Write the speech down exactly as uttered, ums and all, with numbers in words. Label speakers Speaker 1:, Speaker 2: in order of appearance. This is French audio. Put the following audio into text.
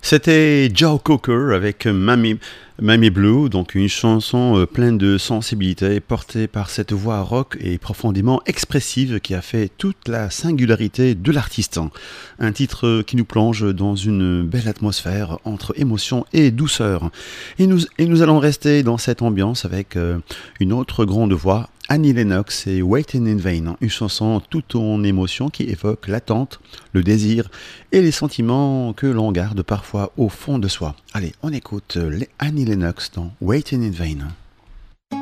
Speaker 1: C'était Joe Cocker avec Mamie, Mamie Blue, donc une chanson euh, pleine de sensibilité, portée par cette voix rock et profondément expressive qui a fait toute la singularité de l'artiste. Un titre qui nous plonge dans une belle atmosphère entre émotion et douceur. Et nous, et nous allons rester dans cette ambiance avec euh, une autre grande voix, Annie Lennox et Waiting in Vain, une chanson toute en émotion qui évoque l'attente, le désir et les sentiments que l'on garde parfois au fond de soi. Allez, on écoute Annie Lennox dans Waiting in Vain.